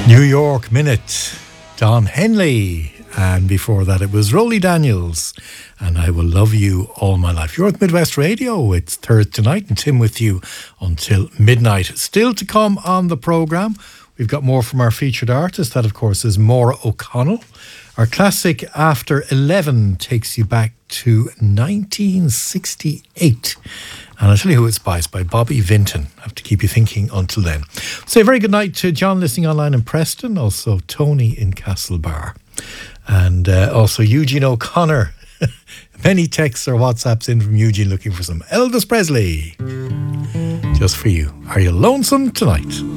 New York Minute, Don Henley. And before that, it was Rolly Daniels and I Will Love You All My Life. You're at Midwest Radio. It's Thursday night and Tim with you until midnight. Still to come on the programme, we've got more from our featured artist. That, of course, is Maura O'Connell. Our classic After 11 takes you back to 1968. And I'll tell you who it's by. It's by Bobby Vinton. I have to keep you thinking until then. Say a very good night to John listening online in Preston, also Tony in Castlebar, and also Eugene O'Connor. Many texts or WhatsApps in from Eugene looking for some Elvis Presley. Just for you. Are you lonesome tonight?